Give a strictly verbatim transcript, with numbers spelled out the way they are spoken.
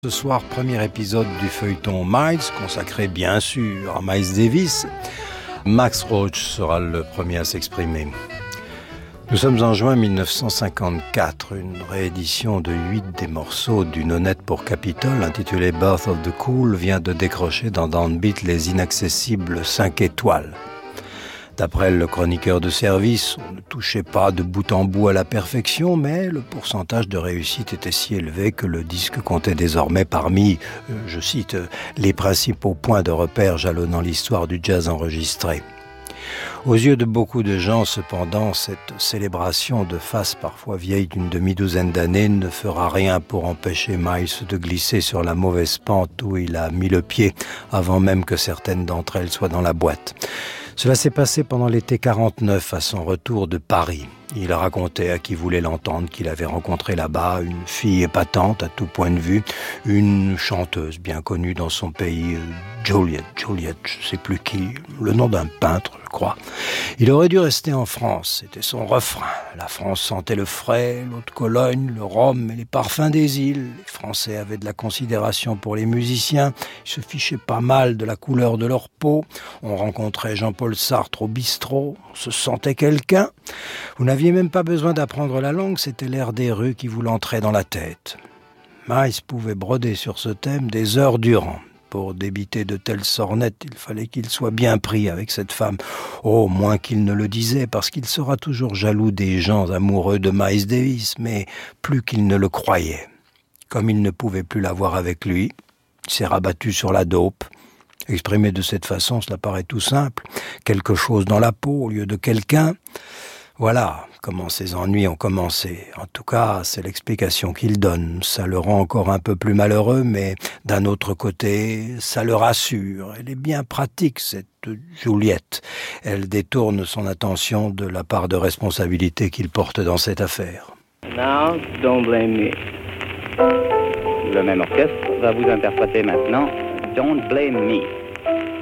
Ce soir, premier épisode du feuilleton Miles, consacré bien sûr à Miles Davis. Max Roach sera le premier à s'exprimer. Nous sommes en juin mille neuf cent cinquante-quatre, une réédition de huit des morceaux d'une honnête pour Capitol, intitulée Birth of the Cool, vient de décrocher dans Downbeat les inaccessibles cinq étoiles. D'après le chroniqueur de service, on ne touchait pas de bout en bout à la perfection, mais le pourcentage de réussite était si élevé que le disque comptait désormais parmi, euh, je cite, les principaux points de repère jalonnant l'histoire du jazz enregistré. Aux yeux de beaucoup de gens, cependant, cette célébration de face parfois vieille d'une demi-douzaine d'années ne fera rien pour empêcher Miles de glisser sur la mauvaise pente où il a mis le pied avant même que certaines d'entre elles soient dans la boîte. Cela s'est passé pendant l'été quarante-neuf, à son retour de Paris. Il racontait à qui voulait l'entendre qu'il avait rencontré là-bas une fille épatante à tout point de vue, une chanteuse bien connue dans son pays, Juliette, Juliette, je sais plus qui, le nom d'un peintre, je crois. Il aurait dû rester en France, c'était son refrain. La France sentait le frais, l'eau de Cologne, le rhum et les parfums des îles. Les Français avaient de la considération pour les musiciens, ils se fichaient pas mal de la couleur de leur peau. On rencontrait Jean-Paul Sartre au bistrot, on se sentait quelqu'un. Vous n'aviez même pas besoin d'apprendre la langue, c'était l'air des rues qui vous l'entrait dans la tête. Miles pouvait broder sur ce thème des heures durant. Pour débiter de telles sornettes, il fallait qu'il soit bien pris avec cette femme. Oh, moins qu'il ne le disait, parce qu'il sera toujours jaloux des gens amoureux de Miles Davis, mais plus qu'il ne le croyait. Comme il ne pouvait plus l'avoir avec lui, il s'est rabattu sur la dope. Exprimé de cette façon, cela paraît tout simple. Quelque chose dans la peau au lieu de quelqu'un. Voilà comment ses ennuis ont commencé. En tout cas, c'est l'explication qu'il donne. Ça le rend encore un peu plus malheureux, mais d'un autre côté, ça le rassure. Elle est bien pratique, cette Juliette. Elle détourne son attention de la part de responsabilité qu'il porte dans cette affaire. Now, don't blame me. Le même orchestre va vous interpréter maintenant Don't Blame Me.